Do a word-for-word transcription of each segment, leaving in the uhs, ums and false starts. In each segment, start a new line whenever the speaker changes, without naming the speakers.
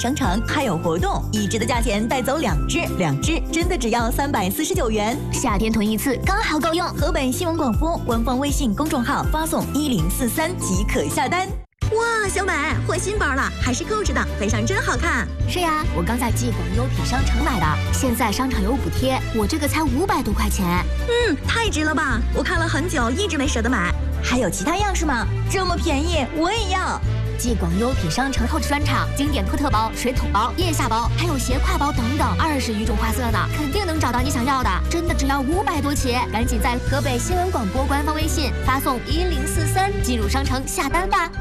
商城还有活动，一支的价钱带走两支，两支真的只要三百四十九元。
夏天囤一次刚好够用。
河北新闻广播官方微信公众号发送一零四三即可下单。哇，小美换新包了，还是购置的，配上真好看。
是呀，我刚在纪广优品商城买的，现在商场有补贴，我这个才五百多块钱。
嗯，太值了吧！我看了很久，一直没舍得买。还有其他样式吗？这么便宜，我也要。
纪广优品商城后置专场，经典托特包、水桶包、腋下包，还有斜挎包等等，二十余种花色呢，肯定能找到你想要的。真的只要五百多起，赶紧在河北新闻广播官方微信发送一零四三进入商城下单吧。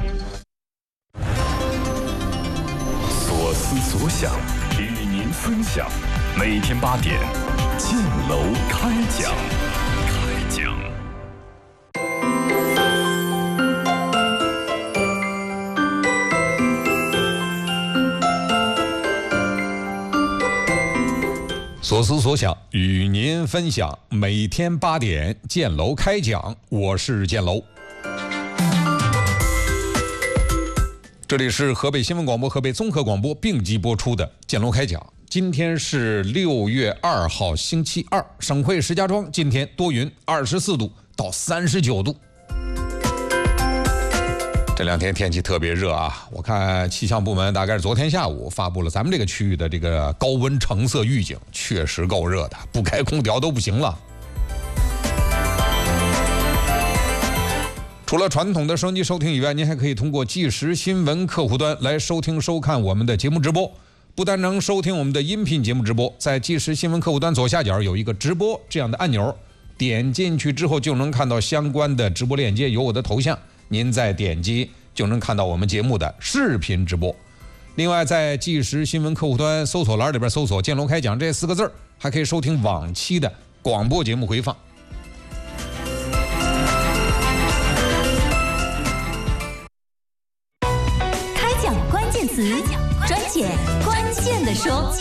所思所想，与您分享。每天八点，建楼开讲。开讲。
所思所想，与您分享。每天八点，建楼开讲，我是建楼。这里是河北新闻广播、河北综合广播并机播出的建楼开讲。今天是六月二号，星期二，省会石家庄今天多云，二十四度到三十九度。这两天天气特别热啊！我看气象部门大概是昨天下午发布了咱们这个区域的这个高温橙色预警，确实够热的，不开空调都不行了。除了传统的收音机收听以外，您还可以通过即时新闻客户端来收听收看我们的节目直播。不但能收听我们的音频节目直播，在即时新闻客户端左下角有一个直播这样的按钮，点进去之后就能看到相关的直播链接，有我的头像，您再点击就能看到我们节目的视频直播。另外，在即时新闻客户端搜索栏里边搜索建楼开讲这四个字，还可以收听往期的广播节目回放。
词专解关键的说，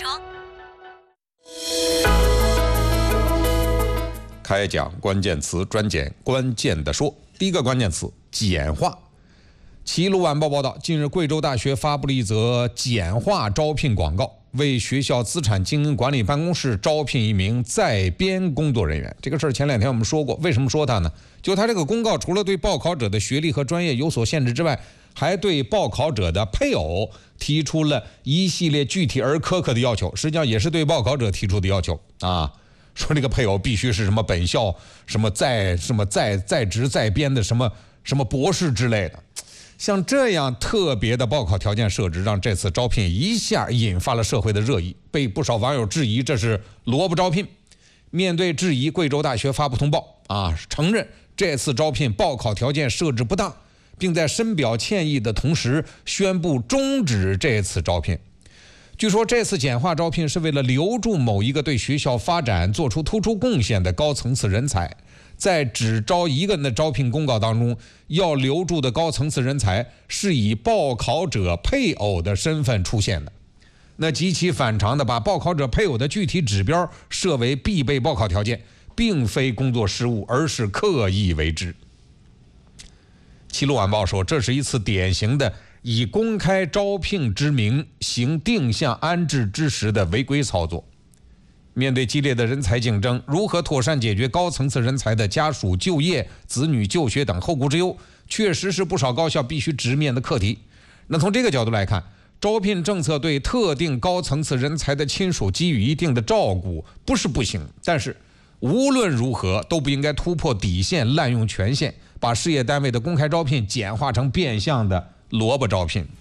开讲关键词专解关键的说。第一个关键词简化。齐鲁晚报报道，近日贵州大学发布了一则简化招聘广告，为学校资产经营管理办公室招聘一名在编工作人员。这个事儿前两天我们说过，为什么说它呢？就它这个公告除了对报考者的学历和专业有所限制之外，还对报考者的配偶提出了一系列具体而苛刻的要求，实际上也是对报考者提出的要求啊。说这个配偶必须是什么本校什么在什么在在职在编的什么什么博士之类的。像这样特别的报考条件设置，让这次招聘一下引发了社会的热议，被不少网友质疑这是萝卜招聘。面对质疑，贵州大学发布通报啊，承认这次招聘报考条件设置不当，并在深表歉意的同时宣布终止这次招聘。据说这次简化招聘是为了留住某一个对学校发展做出突出贡献的高层次人才，在只招一个人的招聘公告当中，要留住的高层次人才是以报考者配偶的身份出现的。那极其反常的把报考者配偶的具体指标设为必备报考条件，并非工作失误，而是刻意为之。齐鲁晚报说，这是一次典型的以公开招聘之名行定向安置之实的违规操作。面对激烈的人才竞争，如何妥善解决高层次人才的家属就业、子女就学等后顾之忧，确实是不少高校必须直面的课题。那从这个角度来看，招聘政策对特定高层次人才的亲属给予一定的照顾不是不行，但是无论如何都不应该突破底线，滥用权限，把事业单位的公开招聘简化成变相的萝卜招聘。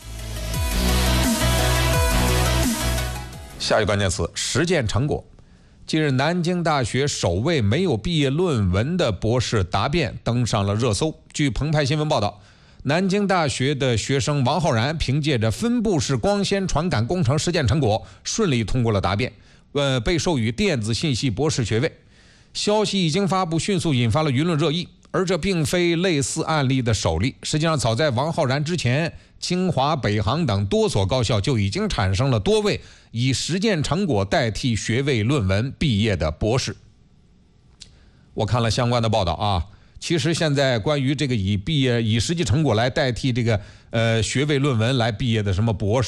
下一个关键词实践成果。近日，南京大学首位没有毕业论文的博士答辩登上了热搜。据澎湃新闻报道，南京大学的学生王浩然凭借着分布式光纤传感工程实践成果，顺利通过了答辩，呃，被授予电子信息博士学位。消息一经发布，迅速引发了舆论热议。而这并非类似案例的首例，实际上早在王浩然之前，清华、北航等多所高校就已经产生了多位以实践成果代替学位论文毕业的博士。我看了相关的报道啊，其实现在关于这个以毕业以实际成果来代替这个呃学位论文来毕业的什么博士